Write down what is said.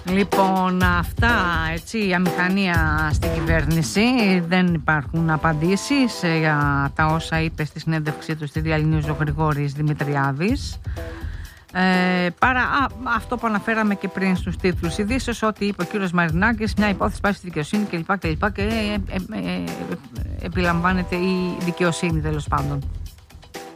Λοιπόν, αυτά, έτσι, η αμηχανία στην κυβέρνηση. Δεν υπάρχουν απαντήσεις για τα όσα είπε στη συνέντευξή του στη Real News ο Γρηγόρης Δημητριάδης. Παρά αυτό που αναφέραμε και πριν στους τίτλους ειδήσεως, ότι είπε ο κύριος Μαρινάκης, μια υπόθεση πάει στη δικαιοσύνη κλπ. Και επιλαμβάνεται η δικαιοσύνη, τέλος πάντων.